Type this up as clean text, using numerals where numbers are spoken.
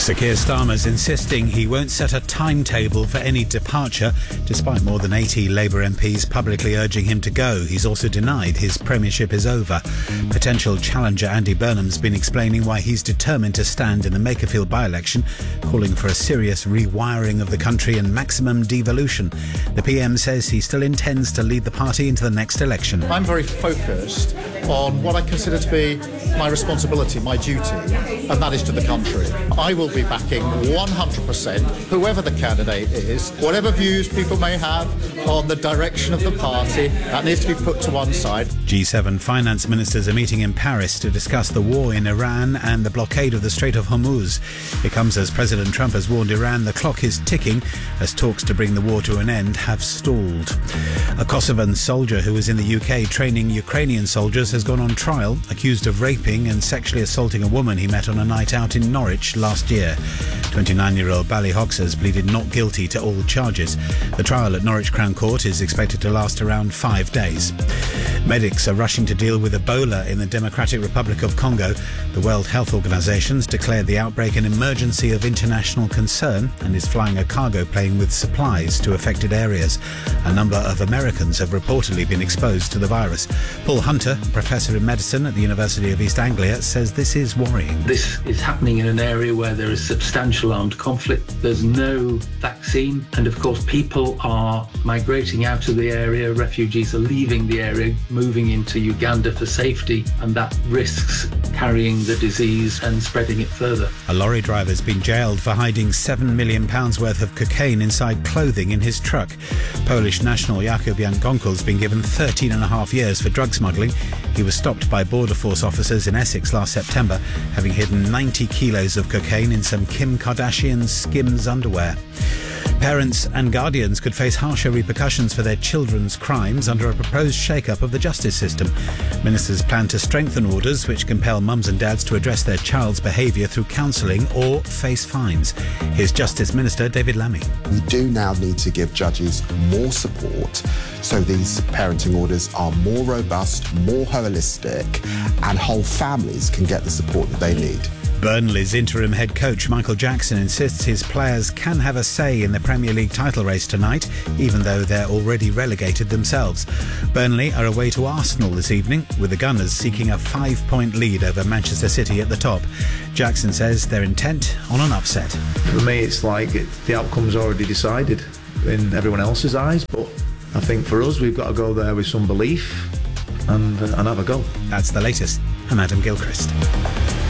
Sir Keir Starmer's insisting he won't set a timetable for any departure, despite more than 80 Labour MPs publicly urging him to go. He's also denied his premiership is over. Potential challenger Andy Burnham's been explaining why he's determined to stand in the Makerfield by-election, calling for a serious rewiring of the country and maximum devolution. The PM says he still intends to lead the party into the next election. I'm very focused on what I consider to be my responsibility, my duty, and that is to the country. I will be backing 100% whoever the candidate is. Whatever views people may have on the direction of the party, that needs to be put to one side. G7 finance ministers are meeting in Paris to discuss the war in Iran and the blockade of the Strait of Hormuz. It comes as President Trump has warned Iran the clock is ticking as talks to bring the war to an end have stalled. A Kosovan soldier who was in the UK training Ukrainian soldiers has gone on trial, accused of raping and sexually assaulting a woman he met on a night out in Norwich last year. 29-year-old Bally Hoxha has pleaded not guilty to all charges. The trial at Norwich Crown Court is expected to last around 5 days. Medics are rushing to deal with Ebola in the Democratic Republic of Congo. The World Health Organization's declared the outbreak an emergency of international concern and is flying a cargo plane with supplies to affected areas. A number of Americans have reportedly been exposed to the virus. Paul Hunter, professor in medicine at the University of East Anglia, says this is worrying. This is happening in an area where there is substantial armed conflict. There's no vaccine, and of course people are migrating out of the area. Refugees are leaving the area, moving into Uganda for safety, and that risks carrying the disease and spreading it further. A lorry driver's been jailed for hiding £7 million worth of cocaine inside clothing in his truck. Polish national Jakub Jangonkel's been given 13 and a half years for drug smuggling. He was stopped by Border Force officers in Essex last September, having hidden 90 kilos of cocaine in some Kim Kardashian Skims underwear. Parents and guardians could face harsher repercussions for their children's crimes under a proposed shake-up of the justice system. Ministers plan to strengthen orders which compel mums and dads to address their child's behaviour through counselling or face fines. Here's Justice Minister David Lammy. We do now need to give judges more support so these parenting orders are more robust, more holistic, and whole families can get the support that they need. Burnley's interim head coach Michael Jackson insists his players can have a say in the Premier League title race tonight, even though they're already relegated themselves. Burnley are away to Arsenal this evening, with the Gunners seeking a 5-point lead over Manchester City at the top. Jackson says they're intent on an upset. For me, it's like the outcome's already decided in everyone else's eyes, but I think for us, we've got to go there with some belief and have a go. That's the latest. I'm Adam Gilchrist.